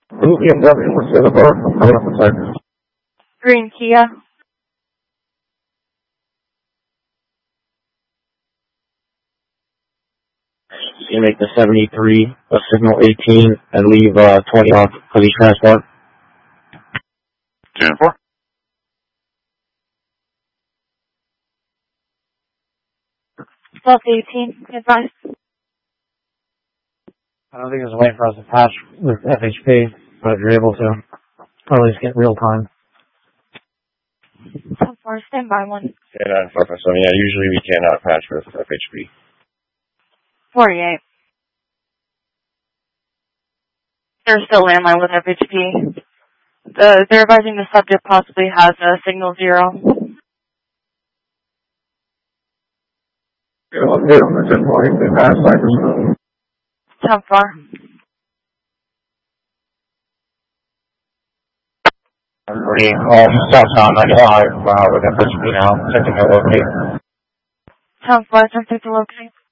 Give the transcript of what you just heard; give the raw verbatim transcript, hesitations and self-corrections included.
Blue B M W, what's the other bar? Coming up inside. Green Kia. You make the seventy-three, a signal eighteen, and leave uh, twenty off police transport. ten four. Plus eighteen, advice. I don't think there's a way for us to patch with F H P, but if you're able to, or at least get real time. ten four, stand by one. Yeah, nine five five seven. Yeah, usually we cannot patch with F H P. forty-eight. There's still landline with F H P. The, they're advising the subject possibly has a signal zero. Yeah, I'll get on the ten point, they pass like ten four. Pretty, uh, southbound ninety-five, uh, with F H P now, checking the location. ten four, attempt to locate.